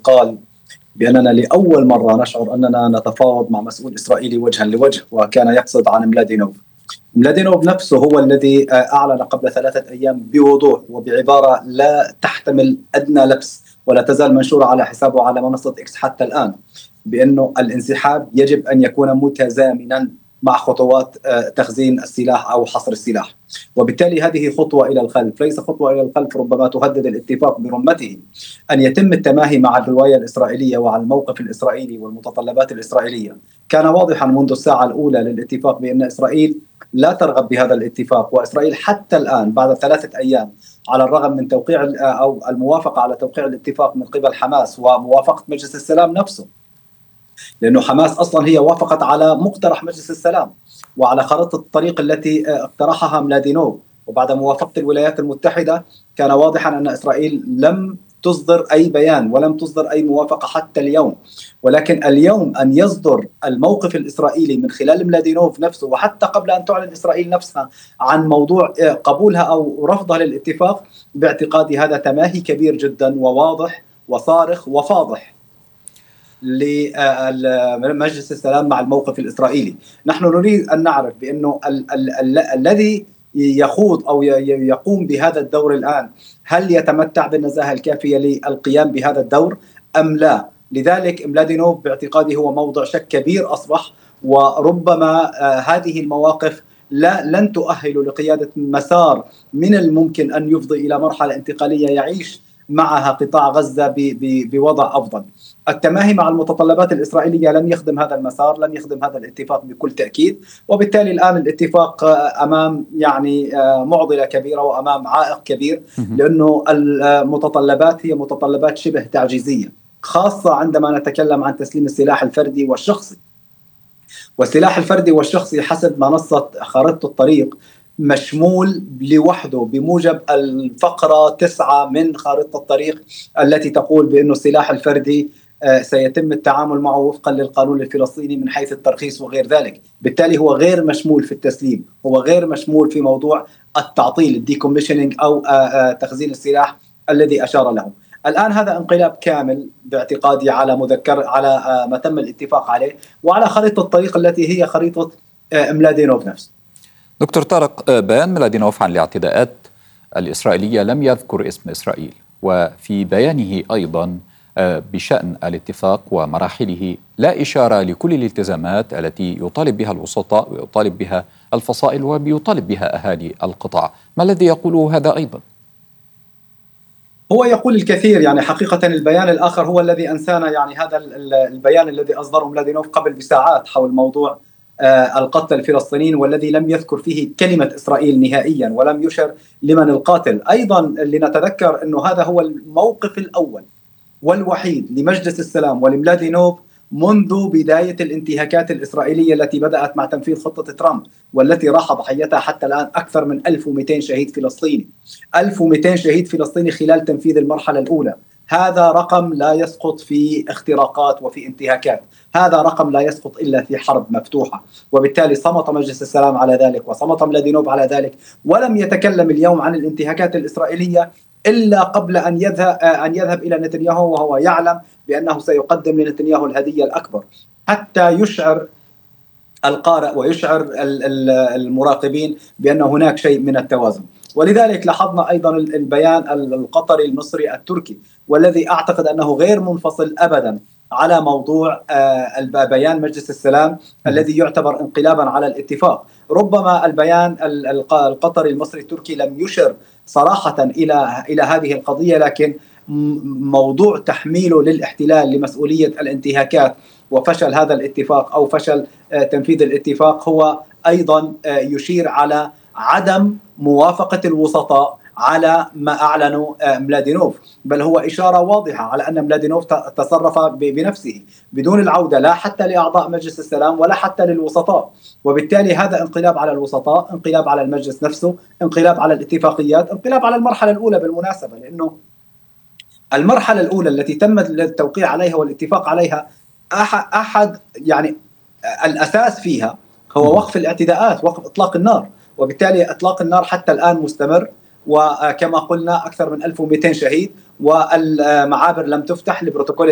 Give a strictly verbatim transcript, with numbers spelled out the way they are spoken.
قال بأننا لأول مرة نشعر أننا نتفاوض مع مسؤول إسرائيلي وجها لوجه، وكان يقصد عن ملادينوف. ملادينوف نفسه هو الذي أعلن قبل ثلاثة أيام بوضوح وبعبارة لا تحتمل أدنى لبس ولا تزال منشورة على حسابه على منصة إكس حتى الآن، بأنه الانسحاب يجب أن يكون متزامنا مع خطوات تخزين السلاح أو حصر السلاح. وبالتالي هذه خطوة إلى الخلف، ليس خطوة إلى الخلف، ربما تهدد الاتفاق برمته. أن يتم التماهي مع الرواية الإسرائيلية وعلى الموقف الإسرائيلي والمتطلبات الإسرائيلية. كان واضحا منذ الساعة الأولى للاتفاق بأن إسرائيل لا ترغب بهذا الاتفاق، وإسرائيل حتى الآن بعد ثلاثة أيام على الرغم من توقيع أو الموافقة على توقيع الاتفاق من قبل حماس وموافقة مجلس السلام نفسه، لأنه حماس أصلا هي وافقت على مقترح مجلس السلام وعلى خريطة الطريق التي اقترحها ملادينوف، وبعد موافقة الولايات المتحدة كان واضحا أن إسرائيل لم تصدر أي بيان ولم تصدر أي موافقة حتى اليوم. ولكن اليوم أن يصدر الموقف الإسرائيلي من خلال ملادينوف نفسه، وحتى قبل أن تعلن إسرائيل نفسها عن موضوع قبولها أو رفضها للاتفاق، باعتقادي هذا تماهي كبير جدا وواضح وصارخ وفاضح لمجلس السلام مع الموقف الإسرائيلي. نحن نريد أن نعرف بأنه ال- ال- ال- الذي يخوض أو يقوم بهذا الدور الآن هل يتمتع بالنزاهة الكافية للقيام بهذا الدور أم لا؟ لذلك ملادينوف باعتقادي هو موضع شك كبير أصبح، وربما هذه المواقف لا لن تؤهل لقيادة مسار من الممكن أن يفضي إلى مرحلة انتقالية يعيش معها قطاع غزة بوضع أفضل. التماهي مع المتطلبات الإسرائيلية لن يخدم هذا المسار، لن يخدم هذا الاتفاق بكل تأكيد. وبالتالي الآن الاتفاق أمام يعني معضلة كبيرة وأمام عائق كبير، لأنه المتطلبات هي متطلبات شبه تعجيزية، خاصة عندما نتكلم عن تسليم السلاح الفردي والشخصي. والسلاح الفردي والشخصي حسب منصة خارطة الطريق مشمول لوحده بموجب الفقرة تسعة من خارطة الطريق التي تقول بأنه السلاح الفردي سيتم التعامل معه وفقا للقانون الفلسطيني من حيث الترخيص وغير ذلك. بالتالي هو غير مشمول في التسليم، هو غير مشمول في موضوع التعطيل الديكوميشنينج أو تخزين السلاح الذي أشار له. الآن هذا انقلاب كامل باعتقادي على مذكر على ما تم الاتفاق عليه وعلى خريطة الطريق التي هي خريطة ملادينوف نفسه. دكتور طارق، بيان ملادينوف عن الاعتداءات الإسرائيلية لم يذكر اسم إسرائيل، وفي بيانه أيضا بشأن الاتفاق ومراحله لا إشارة لكل الالتزامات التي يطالب بها الوسطاء ويطالب بها الفصائل وبيطالب بها أهالي القطاع. ما الذي يقوله هذا أيضا؟ هو يقول الكثير، يعني حقيقة البيان الآخر هو الذي أنسانا، يعني هذا البيان الذي أصدره ملادينوف قبل بساعات حول موضوع القتل الفلسطينيين، والذي لم يذكر فيه كلمة إسرائيل نهائيا ولم يشر لمن القاتل. أيضا لنتذكر أنه هذا هو الموقف الأول والوحيد لمجلس السلام ولملادينوف منذ بداية الانتهاكات الإسرائيلية التي بدأت مع تنفيذ خطة ترامب، والتي راح ضحيتها حتى الآن أكثر من ألف ومئتين شهيد فلسطيني ألف ومئتين شهيد فلسطيني خلال تنفيذ المرحلة الأولى. هذا رقم لا يسقط في اختراقات وفي انتهاكات، هذا رقم لا يسقط إلا في حرب مفتوحة. وبالتالي صمت مجلس السلام على ذلك وصمت ملادينوف على ذلك، ولم يتكلم اليوم عن الانتهاكات الإسرائيلية إلا قبل أن يذهب أن يذهب إلى نتنياهو، وهو يعلم بأنه سيقدم لنتنياهو الهدية الأكبر حتى يشعر القارئ ويشعر المراقبين بأن هناك شيء من التوازن. ولذلك لاحظنا أيضا البيان القطري المصري التركي، والذي أعتقد أنه غير منفصل أبدا على موضوع بيان مجلس السلام الذي يعتبر انقلابا على الاتفاق. ربما البيان القطري المصري التركي لم يشر صراحة إلى إلى هذه القضية، لكن موضوع تحميله للاحتلال لمسؤولية الانتهاكات وفشل هذا الاتفاق أو فشل تنفيذ الاتفاق هو أيضا يشير على عدم موافقة الوسطاء على ما أعلنوا ملادينوف، بل هو إشارة واضحة على أن ملادينوف تصرف بنفسه بدون العودة لا حتى لأعضاء مجلس السلام ولا حتى للوسطاء. وبالتالي هذا انقلاب على الوسطاء، انقلاب على المجلس نفسه، انقلاب على الاتفاقيات، انقلاب على المرحلة الأولى بالمناسبة، لأنه المرحلة الأولى التي تم التوقيع عليها والاتفاق عليها أحد يعني الأساس فيها هو وقف الاعتداءات، وقف إطلاق النار. وبالتالي إطلاق النار حتى الآن مستمر، وكما قلنا أكثر من ألف ومئتين شهيد، والمعابر لم تفتح لبروتوكول